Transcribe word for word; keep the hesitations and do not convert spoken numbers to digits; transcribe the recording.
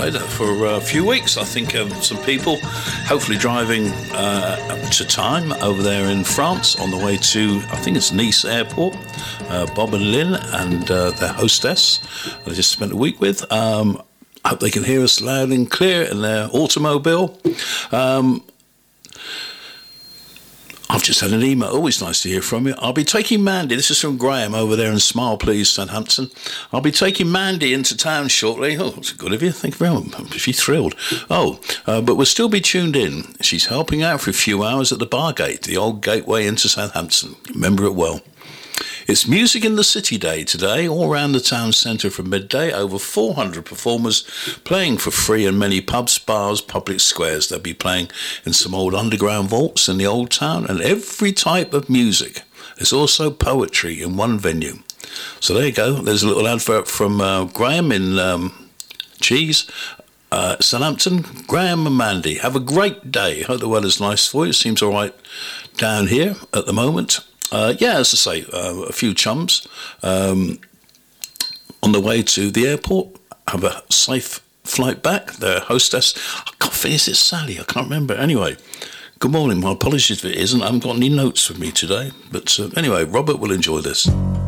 outside for a few weeks. I think um, some people hopefully driving uh, to time over there in France on the way to, I think it's Nice Airport. Uh, Bob and Lynn and uh, their hostess I just spent a week with. Um, I hope they can hear us loud and clear in their automobile. Um, I've just had an email. Always nice to hear from you. I'll be taking Mandy. This is from Graham over there in Smile Please, Southampton. I'll be taking Mandy into town shortly. Oh, that's good of you. Thank you very much. She's thrilled. Oh, uh, but we'll still be tuned in. She's helping out for a few hours at the Bargate, the old gateway into Southampton. Remember it well. It's Music in the City Day today, all around the town centre from midday. Over four hundred performers playing for free in many pubs, bars, public squares. They'll be playing in some old underground vaults in the old town and every type of music. There's also poetry in one venue. So there you go. There's a little advert from uh, Graham in um, Cheese. Uh, Southampton, Graham and Mandy. Have a great day. Hope the weather's nice for you. It seems all right down here at the moment. Uh, yeah, as I say, uh, a few chums um, on the way to the airport. Have a safe flight back. Their hostess, I can't, is it Sally? I can't remember. Anyway, good morning. My apologies if it isn't. I haven't got any notes with me today. But uh, anyway, Robert will enjoy this.